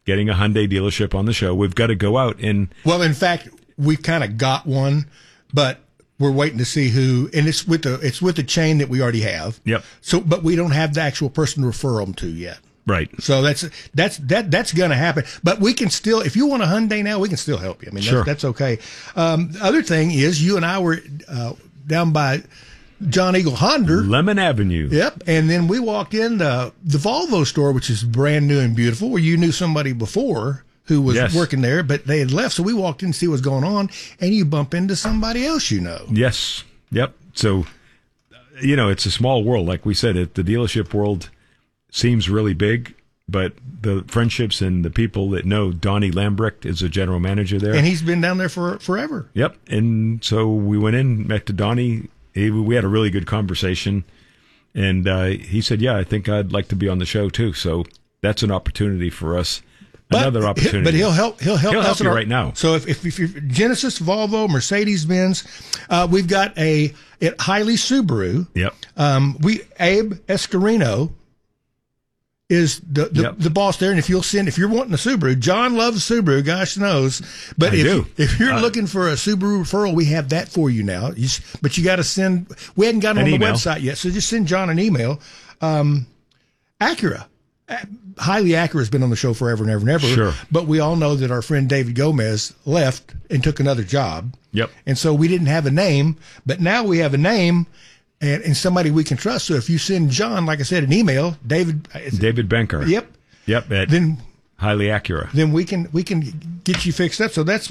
getting a Hyundai dealership on the show. We've got to go out and... Well, in fact, we've kind of got one, but we're waiting to see who, and it's with the chain that we already have. Yep. So, but we don't have the actual person to refer them to yet. Right. So that's going to happen. But we can still, if you want a Hyundai now, we can still help you. I mean, sure. That's okay. The other thing is, you and I were down by John Eagle Honda, Lemon Avenue. Yep. And then we walked in the Volvo store, which is brand new and beautiful, where you knew somebody before who was working there, but they had left. So we walked in to see what's going on, and you bump into somebody else you know. Yes. Yep. So, it's a small world. Like we said, the dealership world seems really big, but the friendships and the people that know Donnie Lambrecht is a general manager there. And he's been down there for forever. Yep. And so we went in, met to Donnie. We had a really good conversation. And he said, yeah, I think I'd like to be on the show too. So that's an opportunity for us. Another opportunity. But he'll help us you right now. So if you're Genesis, Volvo, Mercedes-Benz, we've got at Hiley Subaru. Yep. Abe Escarino is the boss there, and if you're wanting a Subaru, John loves Subaru, gosh knows. But if you're looking for a Subaru referral, we have that for you now. But you got to send. We hadn't gotten on the website yet, so just send John an email. Acura. Hiley Acura has been on the show forever and ever and ever. Sure. But we all know that our friend David Gomez left and took another job. Yep. And so we didn't have a name, but now we have a name and somebody we can trust. So if you send John, like I said, an email, David Benker. Yep. Then Hiley Acura. Then we can get you fixed up. So that's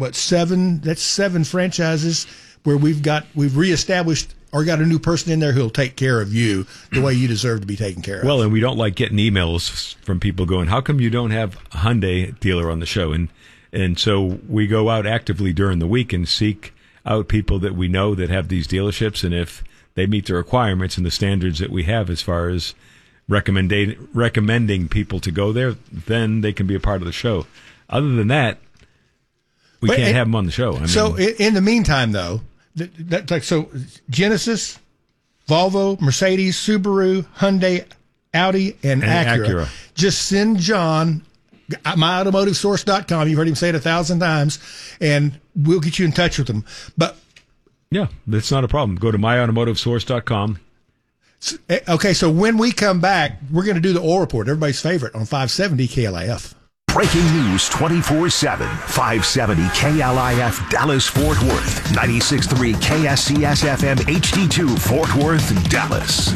seven franchises where we've reestablished or got a new person in there who'll take care of you the way you deserve to be taken care of. Well, and we don't like getting emails from people going, how come you don't have a Hyundai dealer on the show? And so we go out actively during the week and seek out people that we know that have these dealerships. And if they meet the requirements and the standards that we have as far as recommending people to go there, then they can be a part of the show. Other than that, we can't have them on the show. So in the meantime, though, so Genesis, Volvo, Mercedes, Subaru, Hyundai, Audi, and Acura. Just send John, myautomotivesource.com. You've heard him say it 1,000 times, and we'll get you in touch with them. But yeah, that's not a problem. Go to myautomotivesource.com. Okay, so when we come back, we're going to do the oil report, everybody's favorite, on 570 KLIF. Breaking news 24/7. 570 KLIF Dallas-Fort Worth. 96.3 KSCS-FM HD2 Fort Worth, Dallas.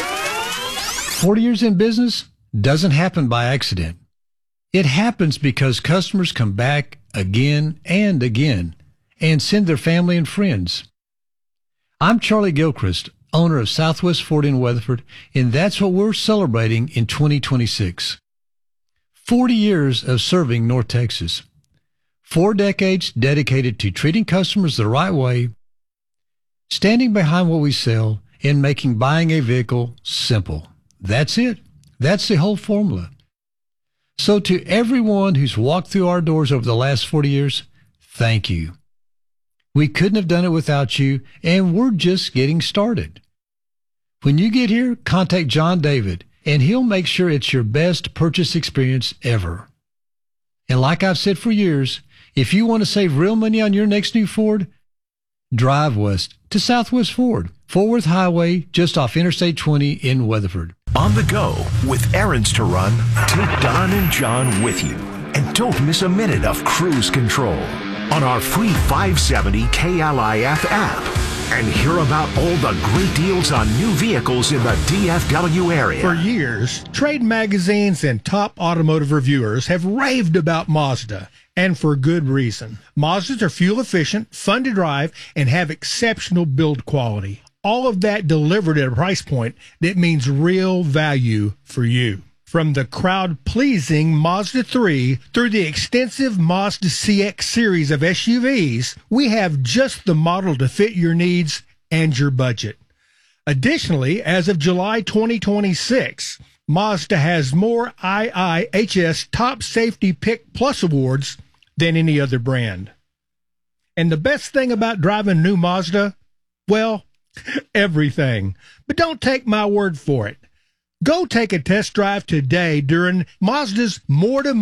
40 years in business doesn't happen by accident. It happens because customers come back again and again and send their family and friends. I'm Charlie Gilchrist, owner of Southwest Ford in Weatherford, and that's what we're celebrating in 2026. 40 years of serving North Texas. 4 decades dedicated to treating customers the right way, standing behind what we sell, and making buying a vehicle simple. That's it. That's the whole formula. So to everyone who's walked through our doors over the last 40 years, thank you. We couldn't have done it without you, and we're just getting started. When you get here, contact John David, and he'll make sure it's your best purchase experience ever. And like I've said for years, if you want to save real money on your next new Ford, drive west to Southwest Ford, Fort Worth Highway, just off Interstate 20 in Weatherford. On the go, with errands to run, take Don and John with you. And don't miss a minute of cruise control on our free 570 KLIF app. And hear about all the great deals on new vehicles in the DFW area. For years, trade magazines and top automotive reviewers have raved about Mazda, and for good reason. Mazdas are fuel efficient, fun to drive, and have exceptional build quality. All of that delivered at a price point that means real value for you. From the crowd-pleasing Mazda 3 through the extensive Mazda CX series of SUVs, we have just the model to fit your needs and your budget. Additionally, as of July 2026, Mazda has more IIHS Top Safety Pick Plus awards than any other brand. And the best thing about driving new Mazda? Well, everything. But don't take my word for it. Go take a test drive today during Mazda's More to